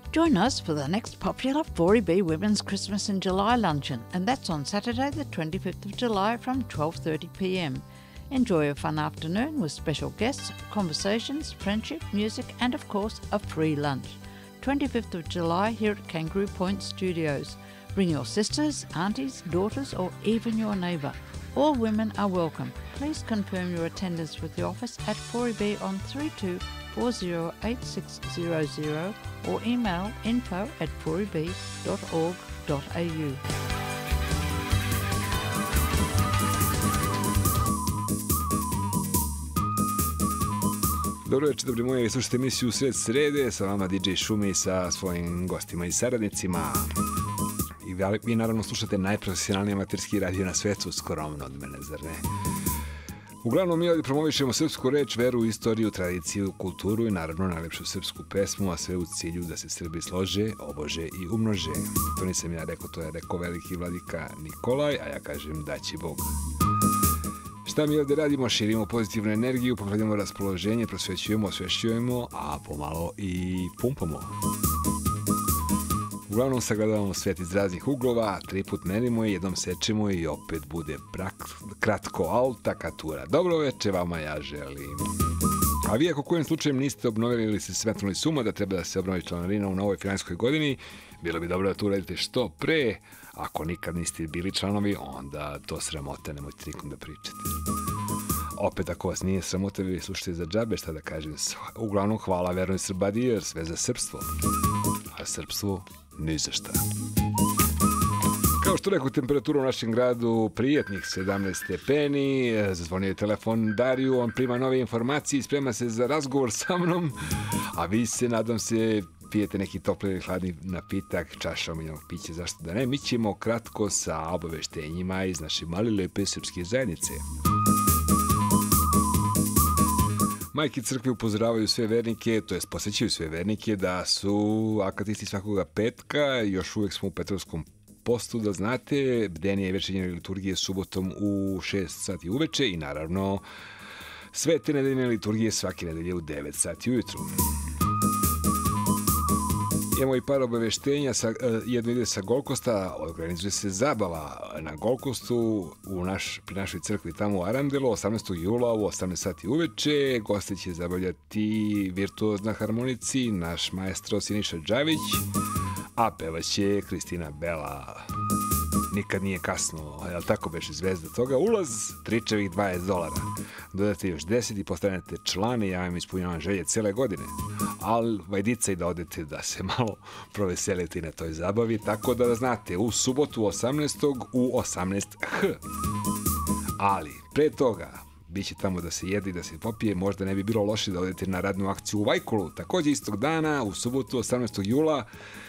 Join us for the next popular 4EB Women's Christmas in July luncheon, and that's on Saturday the 25th of July from 12:30pm. Enjoy a fun afternoon with special guests, conversations, friendship, music and of course a free lunch. 25th of July here at Kangaroo Point Studios. Bring your sisters, aunties, daughters or even your neighbour. All women are welcome. Please confirm your attendance with the office at 4EB on 32408600 or email info@4eb.org.au. Dobro večer, dobri moji, slušajte emisiju Sred srede, sa vama DJ Šumi sa svojim gostima i saradnicima. I vi naravno slušate najprofesionalniji amaterski radio na svetu, skromno od mene, zar ne? Uglavnom mi ovdje promovišemo srpsku reč, veru, istoriju, tradiciju, kulturu i naravno najlepšu srpsku pesmu, a sve u cilju da se Srbi slože, obože i umnože. To nisam ja rekao, to je rekao veliki vladika Nikolaj, a ja kažem da će Bog. Šta mi ovdje radimo? Širimo pozitivnu energiju, popravljamo raspoloženje, prosvećujemo, osvešćujemo, a pomalo i pumpamo. Uglavnom sagledavamo svet iz raznih uglova, 3 put merimo i jednom sečemo i opet bude kratko altakatura. Dobro večer vama ja želim. A vi ako kojim slučajem niste obnovili ili ste smetnuli suma da treba da se obnovi članarina u novoj finanskoj godini, bilo bi dobro da to uradite što pre. Ako nikad niste bili članovi, onda to sramote, nemojte nikom da pričate. Opet ako vas nije sramota, vi slušate za džabe, šta da kažem. Uglavnom hvala vernoj Srbadi jer sve za srpstvo. A srpstvo ni za šta. Kao što rekao, temperaturu u našem gradu prijetnih 17 stepeni. Zazvonio je telefon Dariju, on prima nove informacije i sprema se za razgovor sa mnom. A vi se, nadam se, pijete neki topli ili hladni napitak, čaša omiljenog pića, zašto da ne? Mi ćemo kratko sa obaveštenjima iz naše male lepe srpske zajednice. Majke crkve upozoravaju sve vernike, to jest posjećaju sve vernike da su akatisti svakoga petka, još uvijek smo u Petrovskom postu, da znate, bdenje i večernje liturgije subotom u 6 sati uveče i naravno sve te nedeljne liturgije svake nedelje u 9 sati ujutru. Imamo i par obaveštenja, jedno ide sa Golkosta, organizuje se zabava na Golkostu pri našoj crkvi tamo u Arandelu, 18. jula u 18 sati uveče. Gosti će zabavljati virtuoz na harmonici, naš maestro Siniša Đavić, a pevaće Kristina Bela. Nikad nije kasno, jel tako beše zvezda toga? Ulaz, tričevih $20. Dodate još 10 i postanete član i ja vam ispunjavam želje cele godine. Ali vajdica i da odete da se malo proveselite na toj zabavi, tako da znate, u subotu 18. u 18h. Ali, pre toga, bit će tamo da se jede i da se popije, možda ne bi bilo loše da odete na radnu akciju u Vajkulu, također istog dana, u subotu 18. jula,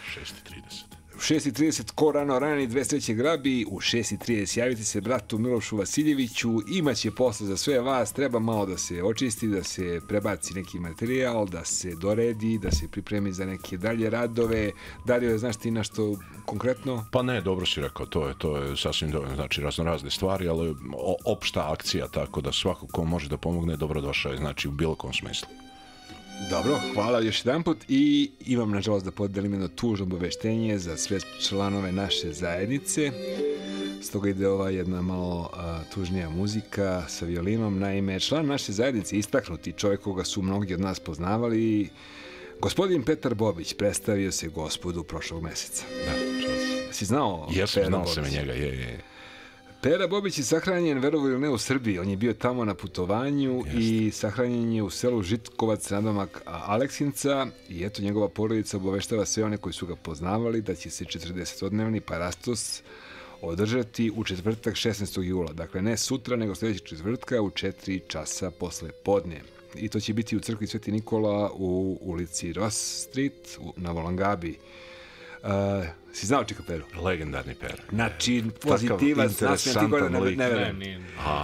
6:30. U 6:30 ko rano rani 23. grabi, u 6:30 javite se bratu Milošu Vasiljeviću, imaće posla za sve vas, treba malo da se očisti, da se prebaci neki materijal, da se doredi, da se pripremi za neke dalje radove. Dario, znaš ti nešto konkretno? Pa ne, dobro si rekao, to je sasvim dovoljno, znači razne stvari, ali opšta akcija, tako da svako ko može da pomogne, dobrodošao je, znači u bilo kom smislu. Dobro, hvala još jedan put i imam nažalost da podelim jedno tužno obaveštenje za sve članove naše zajednice. Stoga ide ova jedna malo tužnija muzika sa violinom. Naime, član naše zajednice, istaknuti čovjek koga su mnogi od nas poznavali, gospodin Petar Bobić, predstavio se Gospodu prošlog meseca. Da, čas. Si znao? Jesam, znao sam njega, je. Pera Bobić je sahranjen, verovo ili ne, u Srbiji. On je bio tamo na putovanju. Jeste. I sahranjen je u selu Žitkovac, nadomak Aleksinca. I eto, njegova porodica obaveštava sve one koji su ga poznavali da će se 40-dnevni parastos održati u četvrtak 16. jula. Dakle, ne sutra, nego sljedećeg četvrtka u 4 časa posle podne. I to će biti u crkvi Sveti Nikola u ulici Ross Street na Volangabi. Si znao Čika Peru? Legendarni Pera. Znači, pozitivac, nasmijan, ti godina ne verujem.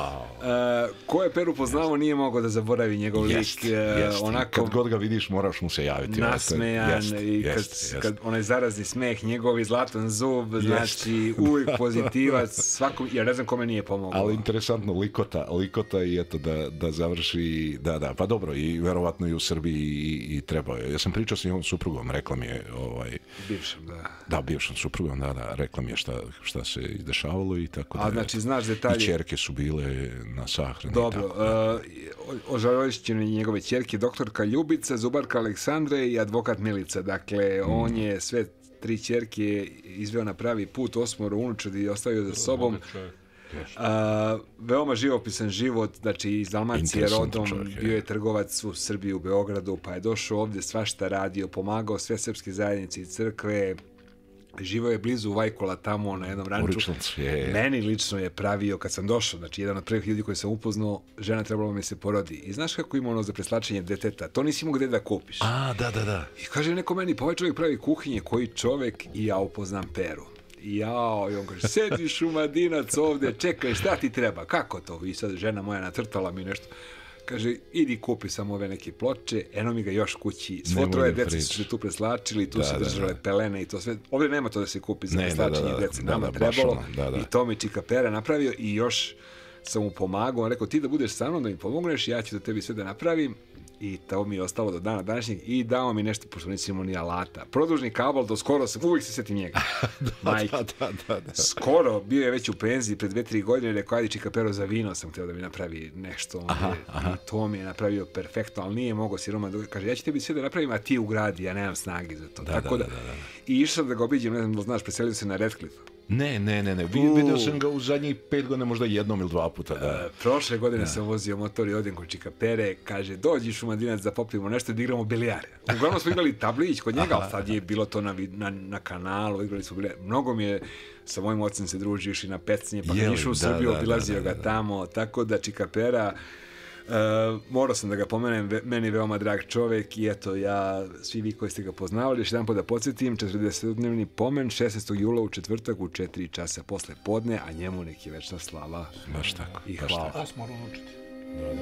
Ko je Peru poznao, nije mogao da zaboravi njegov lik. Onako, kad god ga vidiš, moraš mu se javiti. Nasmejan, i kad onaj zarazni smeh, njegovi zlatan zub, znači, uvijek pozitivac, svakom, ja ne znam kome nije pomogao. Ali interesantno, likota i eto da završi, da, pa dobro, i verovatno i u Srbiji i trebao je. Ja sam pričao s njegovom suprugom, rekla mi je, bivšem, da. Da, bivšom suprugom, da, rekla mi je šta se izdešavalo i tako da. A znači, znaš detalje. I ćerke su bile na sahrani. Dobro, ožalojšćene njegove ćerke, doktorka Ljubica, zubarka Aleksandra i advokat Milica. Dakle, on je sve 3 ćerke izveo na pravi put, 8 unučadi i ostavio za sobom. Veoma živopisan život, znači iz Dalmacije rodom, bio je trgovac u Srbiji, u Beogradu, pa je došao ovdje, svašta radio, pomagao sve srpske zajednice i crkve, živao je blizu Vajkola tamo na jednom ranču. Meni lično je pravio, kad sam došao, znači jedan od prvih ljudi koji sam upoznao, žena trebalo mi se porodi. I znaš kako ima ono za preslačenje deteta? To nisi imao gde da kupiš. Da. I kaže neko meni, pa ovaj čovjek pravi kuhinje, koji čovjek, i ja upoznam Peru. I on kaže, sedi Šumadinac ovdje, čekaj, šta ti treba, kako to? I sad žena moja natrtala mi nešto. Kaže, idi kupi samo ove neke ploče, eno mi ga još kući. Svo 3 dece su se tu preslačili, tu se držale pelene i to sve. Ovdje nema to da se kupi za preslačenje dece, nama trebalo. I to mi Čika Pera napravio i još sam mu pomagao. On rekao, ti da budeš sa mnom, da mi pomogneš, ja ću da tebi sve da napravim. I to mi je ostalo do dana današnjeg i dao mi nešto, pošto nisi imao ni alata. Produžni kabel, do skoro sam, uvijek se sjetim njega. Da. Skoro, bio je već u penziji, pred 2-3 godine, rekao, ajde Čika Pero, za vino sam htio da mi napravi nešto. I to mi je napravio perfektno, ali nije mogao siroma. Kaže, ja ću tebi sve da napravim, a ti ugradi, ja nemam snagi za to. Da. I išao sam da ga obiđem, ne znam da znaš, preselio se na Redcliffe. Ne. Vidio sam ga u zadnjih 5 godina, možda 1 ili 2 puta. Da. Prošle godine sam vozio motor i odem kod Čika Pere, kaže, dođi Šumadinac da popijemo nešto i da igramo bilijare. Uglavnom smo igrali tablić kod njega, ali sad je bilo to na kanalu, igrali smo bilijare. Mnogo mi je sa mojim ocem se družio, išli na pecanje, pa kad išao u Srbiju, obilazio ga tamo, tako da Čika Pera, morao sam da ga pomenem, meni veoma drag čovek i eto svi vi koji ste ga poznavali, još jedan da podsjetim, 40-dnevni pomen 16. jula u četvrtak u 4 časa posle podne, a njemu neki večna slava. Baš tako. I hvala. Osmor unučiti.